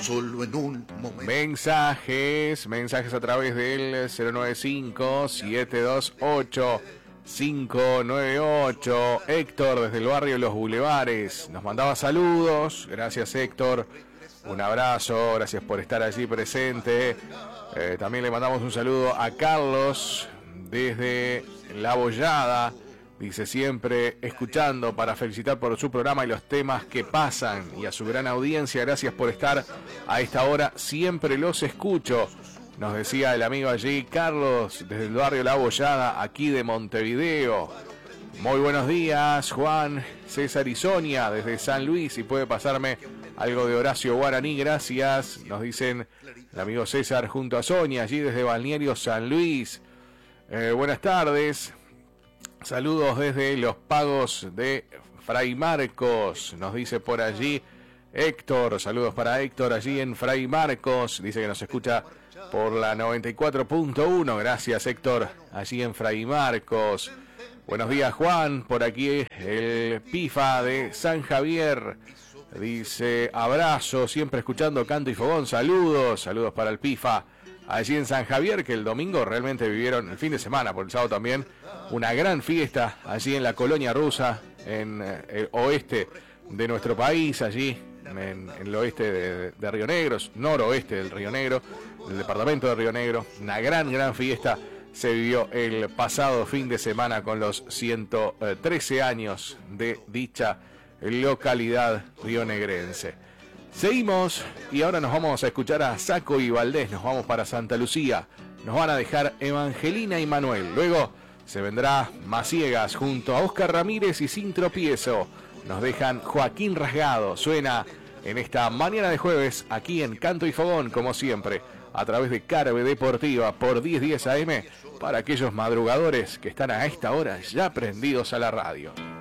solo en un momento. Mensajes a través del 095-728-598. Héctor desde el barrio Los Bulevares nos mandaba saludos. Gracias, Héctor. Un abrazo, gracias por estar allí presente. También le mandamos un saludo a Carlos desde La Bollada. Dice siempre escuchando para felicitar por su programa y los temas que pasan. Y a su gran audiencia, gracias por estar a esta hora. Siempre los escucho. Nos decía el amigo allí, Carlos, desde el barrio La Bollada, aquí de Montevideo. Muy buenos días, Juan, César y Sonia, desde San Luis. Si puede pasarme algo de Horacio Guaraní, gracias. Nos dicen el amigo César junto a Sonia, allí desde Balneario San Luis. Buenas tardes. Saludos desde Los Pagos de Fray Marcos, nos dice por allí Héctor. Saludos para Héctor allí en Fray Marcos. Dice que nos escucha por la 94.1. Gracias, Héctor, allí en Fray Marcos. Buenos días, Juan. Por aquí el Pifa de San Javier. Dice abrazo, siempre escuchando Canto y Fogón. Saludos para el Pifa allí en San Javier, que el domingo realmente vivieron, el fin de semana, por el sábado también, una gran fiesta allí en la colonia rusa, en el oeste de nuestro país, allí en el oeste de Río Negro, noroeste del Río Negro, el departamento de Río Negro. Una gran fiesta se vivió el pasado fin de semana con los 113 años de dicha localidad rionegrense. Seguimos y ahora nos vamos a escuchar a Saco y Valdés. Nos vamos para Santa Lucía. Nos van a dejar Evangelina y Manuel. Luego se vendrá Maciegas junto a Oscar Ramírez y Sin Tropiezo. Nos dejan Joaquín Rasgado. Suena en esta mañana de jueves aquí en Canto y Fogón, como siempre, a través de Carve Deportiva por 1010 AM para aquellos madrugadores que están a esta hora ya prendidos a la radio.